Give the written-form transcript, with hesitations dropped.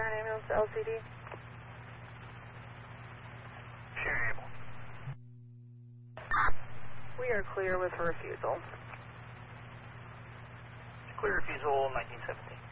Tarrant Ambulance to LCD. Variable. We are clear with refusal. Clear refusal 1917.